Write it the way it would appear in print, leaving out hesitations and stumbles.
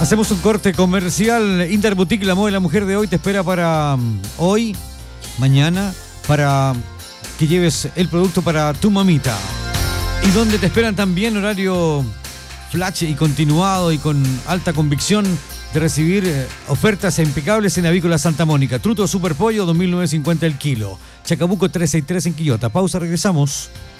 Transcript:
Hacemos un corte comercial. Interboutique, la moda de la mujer de hoy, te espera para hoy, mañana, para que lleves el producto para tu mamita. Y donde te esperan también horario flash y continuado y con alta convicción de recibir ofertas impecables en Avícola Santa Mónica. Truto Super Pollo, 2.950 el kilo. Chacabuco 363 en Quillota. Pausa, regresamos.